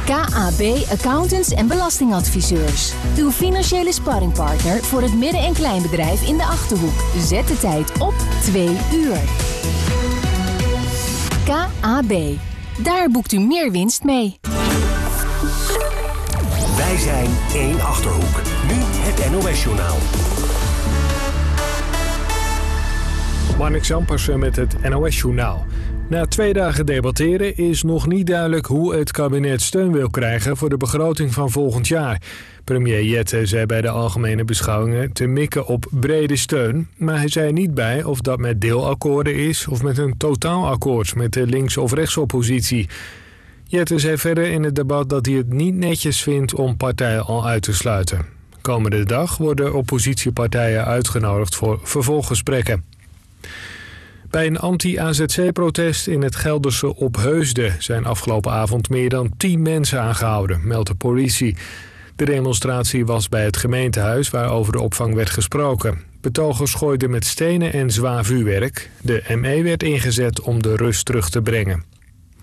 KAB Accountants en Belastingadviseurs. Uw financiële sparringpartner voor het midden- en kleinbedrijf in de Achterhoek. Zet de tijd op 2 uur. KAB. Daar boekt u meer winst mee. Wij zijn 1 Achterhoek. Nu het NOS-journaal. Marnix Zampersen met het NOS-journaal. Na 2 dagen debatteren is nog niet duidelijk hoe het kabinet steun wil krijgen voor de begroting van volgend jaar. Premier Jette zei bij de algemene beschouwingen te mikken op brede steun, maar hij zei niet bij of dat met deelakkoorden is of met een totaalakkoord met de links- of rechtsoppositie. Jette zei verder in het debat dat hij het niet netjes vindt om partijen al uit te sluiten. Komende dag worden oppositiepartijen uitgenodigd voor vervolggesprekken. Bij een anti-AZC-protest in het Gelderse Opheusden zijn afgelopen avond meer dan 10 mensen aangehouden, meldt de politie. De demonstratie was bij het gemeentehuis waar over de opvang werd gesproken. Betogers gooiden met stenen en zwaar vuurwerk. De ME werd ingezet om de rust terug te brengen.